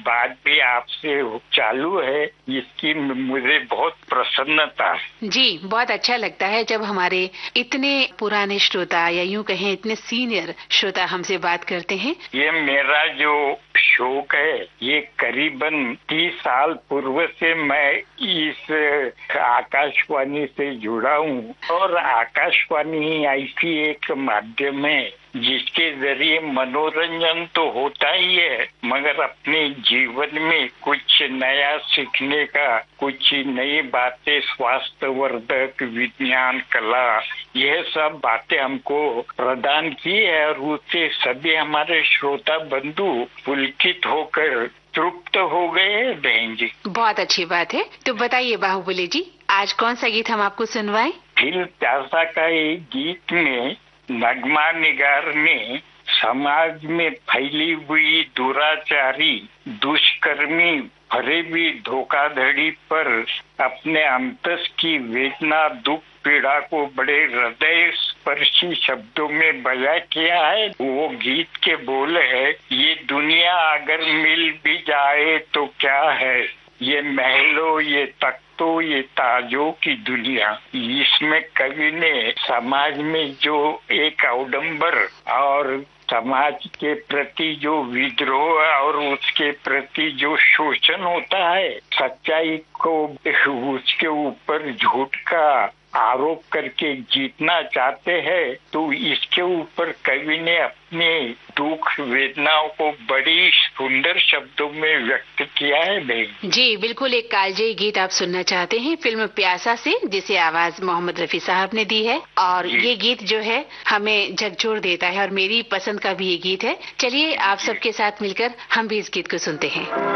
बात भी आपसे चालू है, इसकी मुझे बहुत प्रसन्नता है। जी, बहुत अच्छा लगता है जब हमारे इतने पुराने श्रोता या यूं कहें इतने सीनियर श्रोता हमसे बात करते हैं। ये मेरा जो शौक है, ये करीबन 30 साल पूर्व से मैं इस आकाशवाणी से जुड़ा हूँ और आकाशवाणी ऐसी एक माध्यम है जिसके जरिए मनोरंजन तो होता ही है, मगर अपने जीवन में कुछ नया सीखने का, कुछ नई बातें, स्वास्थ्यवर्धक, विज्ञान, कला, यह सब बातें हमको प्रदान की है और उससे सभी हमारे श्रोता बंधु पुलकित होकर तृप्त हो गए बहन जी। बहुत अच्छी बात है। तो बताइए बाहुबली जी, आज कौन सा गीत हम आपको सुनवाएं? फिल्म प्यासा का एक गीत में नगमा निगार ने समाज में फैली हुई दुराचारी, दुष्कर्मी, फरेबी धोखाधड़ी पर अपने अंतस की वेदना, दुख, पीड़ा को बड़े हृदय स्पर्शी शब्दों में बयां किया है। वो गीत के बोल है, ये दुनिया अगर मिल भी जाए तो क्या है, ये महलों, ये तख्तों, ये ताजों की दुनिया। इसमें कवि ने समाज में जो एक अवडंबर और समाज के प्रति जो विद्रोह और उसके प्रति जो शोषण होता है, सच्चाई को उसके ऊपर झूठ का आरोप करके जीतना चाहते हैं, तो इसके ऊपर कवि ने अपने दुख वेदनाओं को बड़ी सुंदर शब्दों में व्यक्त किया है बहन जी। बिल्कुल एक कालजयी गीत आप सुनना चाहते हैं फिल्म प्यासा से, जिसे आवाज मोहम्मद रफी साहब ने दी है और ये गीत जो है हमें झकझोर देता है और मेरी पसंद का भी ये गीत है। चलिए आप सबके साथ मिलकर हम भी इस गीत को सुनते हैं।